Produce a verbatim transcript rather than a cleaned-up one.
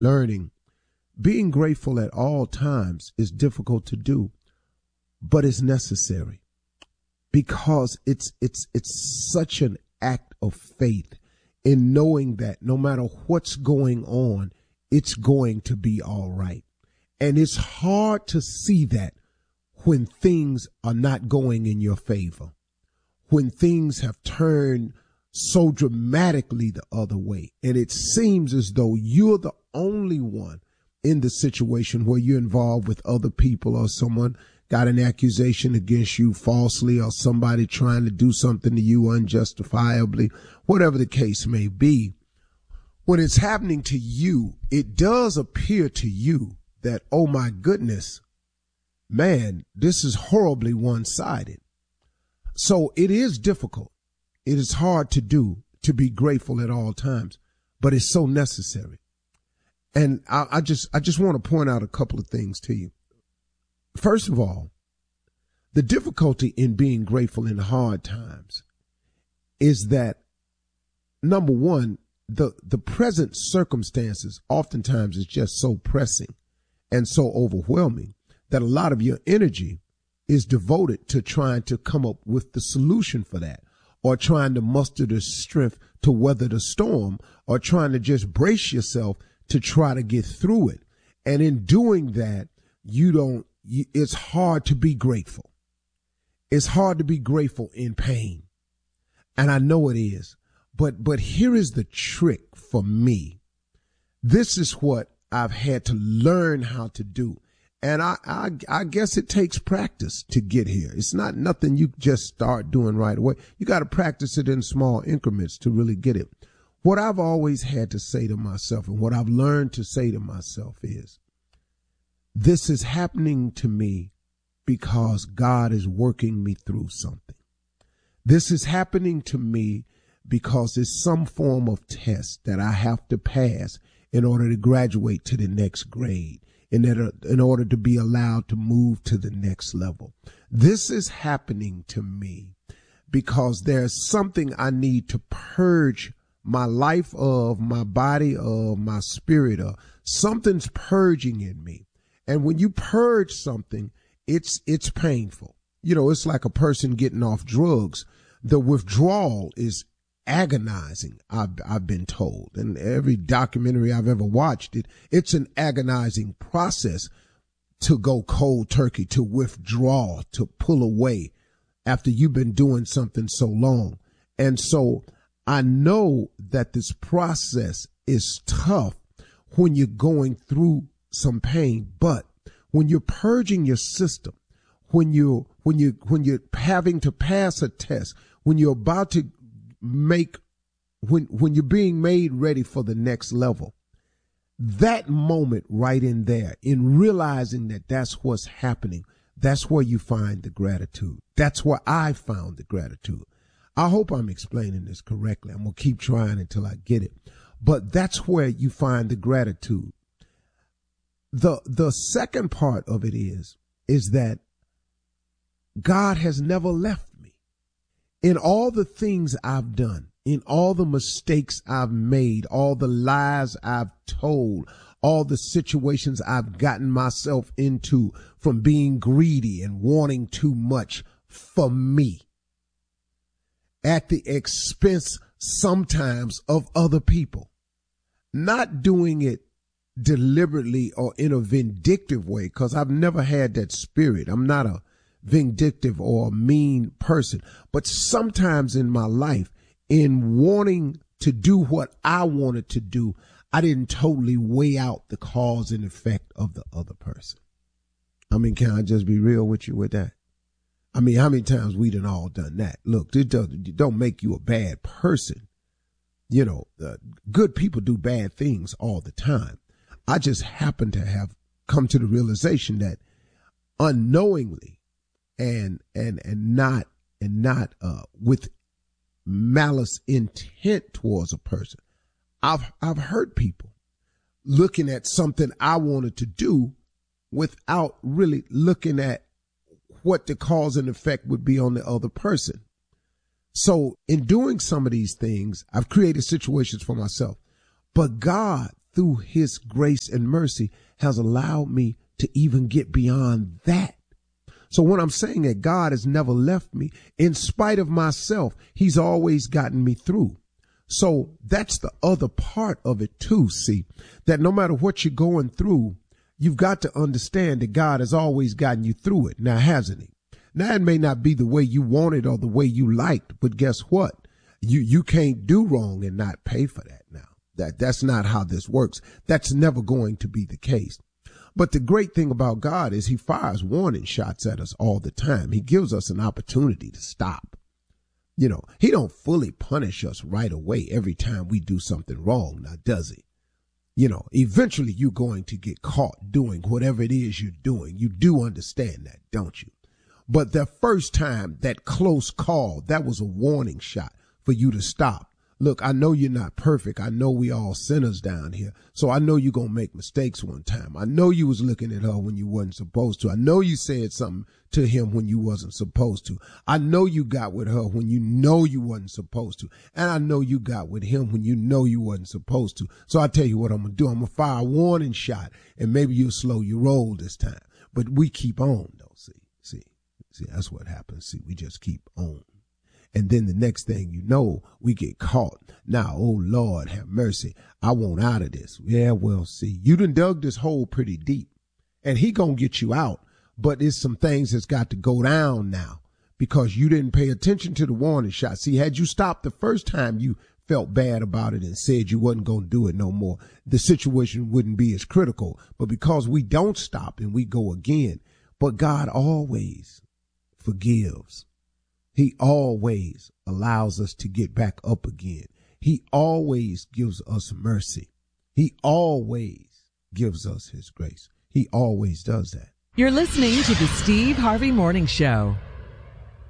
learning, being grateful at all times is difficult to do, but it's necessary because it's it's it's such an act of faith in knowing that no matter what's going on, it's going to be all right. And it's hard to see that when things are not going in your favor, when things have turned so dramatically the other way. And it seems as though you're the only one in the situation where you're involved with other people, or someone got an accusation against you falsely, or somebody trying to do something to you unjustifiably, whatever the case may be. When it's happening to you, it does appear to you that, oh my goodness, man, this is horribly one-sided. So it is difficult. It is hard to do, to be grateful at all times, but it's so necessary. And I, I just, I just want to point out a couple of things to you. First of all, the difficulty in being grateful in hard times is that, number one, the, the present circumstances oftentimes is just so pressing and so overwhelming that a lot of your energy is devoted to trying to come up with the solution for that, or trying to muster the strength to weather the storm, or trying to just brace yourself to try to get through it. And in doing that, you don't, you, it's hard to be grateful. It's hard to be grateful in pain. And I know it is. But, but here is the trick for me. This is what I've had to learn how to do. And I, I, I guess it takes practice to get here. It's not nothing you just start doing right away. You got to practice it in small increments to really get it. What I've always had to say to myself, and what I've learned to say to myself, is this is happening to me because God is working me through something. This is happening to me because it's some form of test that I have to pass in order to graduate to the next grade, in order, in order to be allowed to move to the next level. This is happening to me because there's something I need to purge my life of, my body of, my spirit of. Something's purging in me. And when you purge something, it's, it's painful. You know, it's like a person getting off drugs. The withdrawal is agonizing, I've, I've been told. And every documentary I've ever watched, it, it's an agonizing process to go cold turkey, to withdraw, to pull away after you've been doing something so long. And so I know that this process is tough when you're going through some pain, but when you're purging your system, when you when you when you're having to pass a test, when you're about to make when when you're being made ready for the next level, that moment right in there, in realizing that that's what's happening, that's where you find the gratitude. That's where I found the gratitude. I hope I'm explaining this correctly. I'm going to keep trying until I get it. But that's where you find the gratitude. The, the second part of it is, is that God has never left me. In all the things I've done, in all the mistakes I've made, all the lies I've told, all the situations I've gotten myself into from being greedy and wanting too much for me, at the expense sometimes of other people, not doing it deliberately or in a vindictive way, because I've never had that spirit. I'm not a vindictive or a mean person, but sometimes in my life, in wanting to do what I wanted to do, I didn't totally weigh out the cause and effect of the other person. I mean, can I just be real with you with that? I mean, how many times we done all done that? Look, it don't, it don't make you a bad person. You know, uh, good people do bad things all the time. I just happen to have come to the realization that unknowingly and, and, and not, and not, uh, with malice intent towards a person, I've, I've hurt people looking at something I wanted to do without really looking at what the cause and effect would be on the other person. So in doing some of these things, I've created situations for myself. But God, through his grace and mercy, has allowed me to even get beyond that. So when I'm saying that God has never left me, in spite of myself, he's always gotten me through. So that's the other part of it too, see, that no matter what you're going through, you've got to understand that God has always gotten you through it. Now, hasn't he? Now, it may not be the way you wanted or the way you liked, but guess what? You you can't do wrong and not pay for that now. That that's not how this works. That's never going to be the case. But the great thing about God is he fires warning shots at us all the time. He gives us an opportunity to stop. You know, he don't fully punish us right away every time we do something wrong, now does he? You know, eventually you're going to get caught doing whatever it is you're doing. You do understand that, don't you? But the first time, that close call, that was a warning shot for you to stop. Look, I know you're not perfect. I know we all sinners down here. So I know you're going to make mistakes one time. I know you was looking at her when you wasn't supposed to. I know you said something to him when you wasn't supposed to. I know you got with her when you know you wasn't supposed to. And I know you got with him when you know you wasn't supposed to. So I tell you what I'm going to do. I'm going to fire a warning shot, and maybe you'll slow your roll this time. But we keep on, though. See, see, see, that's what happens. See, we just keep on. And then the next thing you know, we get caught. Now, oh, Lord, have mercy. I want out of this. Yeah, well, see, you done dug this hole pretty deep, and he gonna get you out. But it's some things that's got to go down now because you didn't pay attention to the warning shot. See, had you stopped the first time you felt bad about it and said you wasn't going to do it no more, the situation wouldn't be as critical. But because we don't stop and we go again, but God always forgives. He always allows us to get back up again. He always gives us mercy. He always gives us his grace. He always does that. You're listening to the Steve Harvey Morning Show.